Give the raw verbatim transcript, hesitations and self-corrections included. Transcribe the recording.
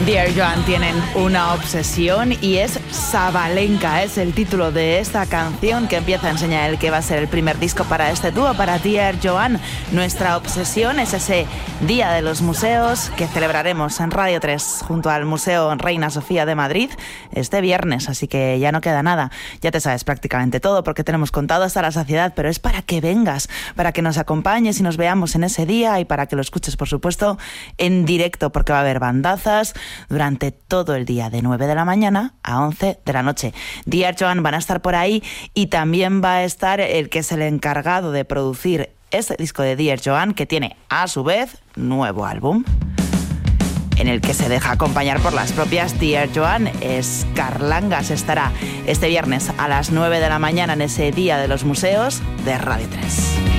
Dear Joan tienen una obsesión y es Sabalenka, es el título de esta canción que empieza a enseñar el que va a ser el primer disco para este dúo, para Dear Joan. Nuestra obsesión es ese Día de los Museos que celebraremos en Radio tres junto al Museo Reina Sofía de Madrid este viernes, así que ya no queda nada. Ya te sabes prácticamente todo porque te lo hemos contado hasta la saciedad, pero es para que vengas, para que nos acompañes y nos veamos en ese día y para que lo escuches, por supuesto, en directo, porque va a haber bandazas durante todo el día, de nueve de la mañana a once de la noche. Dear Joan van a estar por ahí y también va a estar el que es el encargado de producir este disco de Dear Joan, que tiene a su vez nuevo álbum en el que se deja acompañar por las propias Dear Joan. Scarlangas estará este viernes a las nueve de la mañana en ese Día de los Museos de Radio tres.